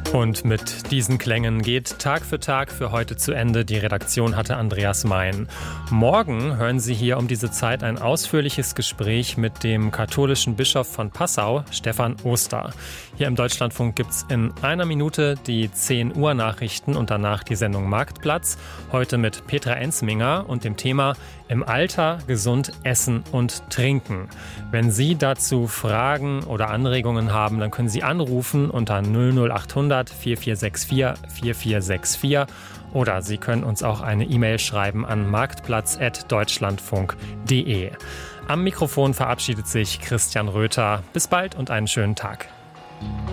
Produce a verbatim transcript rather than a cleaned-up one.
Und mit diesen Klängen geht Tag für Tag für heute zu Ende. Die Redaktion hatte Andreas Mein. Morgen hören Sie hier um diese Zeit ein ausführliches Gespräch mit dem katholischen Bischof von Passau, Stefan Oster. Hier im Deutschlandfunk gibt es in einer Minute die zehn Uhr Nachrichten und danach die Sendung Marktplatz. Heute mit Petra Ensminger und dem Thema Im Alter gesund essen und trinken. Wenn Sie dazu Fragen oder Anregungen haben, dann können Sie anrufen unter null null acht hundert vier vier sechs vier vier vier sechs vier oder Sie können uns auch eine E-Mail schreiben an marktplatz at deutschlandfunk punkt de. Am Mikrofon verabschiedet sich Christian Röther. Bis bald und einen schönen Tag.